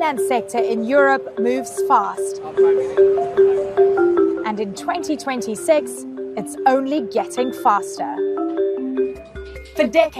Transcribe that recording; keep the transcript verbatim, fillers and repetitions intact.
finance sector in Europe moves fast. And in twenty twenty-six, it's only getting faster. For decades,